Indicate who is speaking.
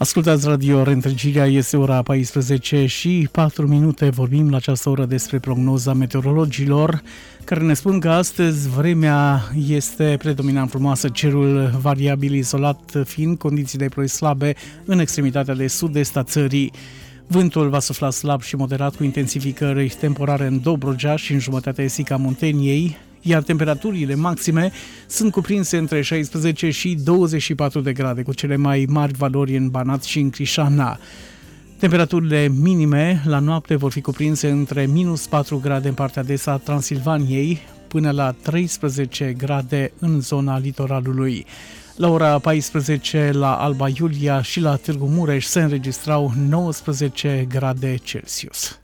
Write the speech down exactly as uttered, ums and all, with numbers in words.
Speaker 1: Ascultați Radio Reîntregirea, este ora paisprezece și patru minute. Vorbim la această oră despre prognoza meteorologilor, care ne spun că astăzi vremea este predominant frumoasă, cerul variabil izolat fiind condiții de ploi slabe în extremitatea de sud-est a țării. Vântul va sufla slab și moderat cu intensificări temporare în Dobrogea și în jumătatea estică a Munteniei, iar temperaturile maxime sunt cuprinse între șaisprezece și douăzeci și patru de grade, cu cele mai mari valori în Banat și în Crișana. Temperaturile minime la noapte vor fi cuprinse între minus patru grade în partea de est a Transilvaniei până la treisprezece grade în zona litoralului. La ora paisprezece la Alba Iulia și la Târgu Mureș se înregistrau nouăsprezece grade Celsius.